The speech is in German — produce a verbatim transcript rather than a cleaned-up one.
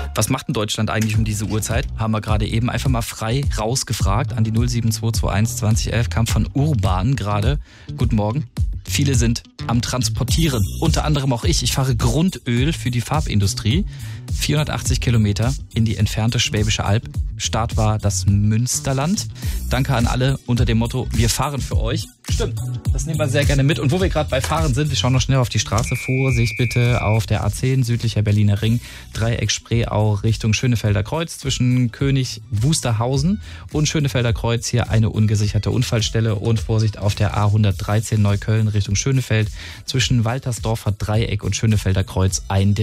Was macht denn Deutschland eigentlich um diese Uhrzeit? Haben wir gerade eben einfach mal frei rausgefragt an die null sieben zwei zwei eins zwanzig elf, kam von Urban gerade. Guten Morgen. Viele sind am Transportieren, unter anderem auch ich. Ich fahre Grundöl für die Farbindustrie. vierhundertachtzig Kilometer in die entfernte Schwäbische Alb. Start war das Münsterland. Danke an alle unter dem Motto, wir fahren für euch. Stimmt, das nehmen wir sehr gerne mit. Und wo wir gerade bei Fahren sind, wir schauen noch schnell auf die Straße. Vorsicht bitte auf der A zehn, südlicher Berliner Ring, Dreieck Spreeau Richtung Schönefelder Kreuz zwischen König Wusterhausen und Schönefelder Kreuz. Hier eine ungesicherte Unfallstelle und Vorsicht auf der A hundertdreizehn Neukölln Richtung Schönefeld zwischen Waltersdorfer Dreieck und Schönefelder Kreuz ein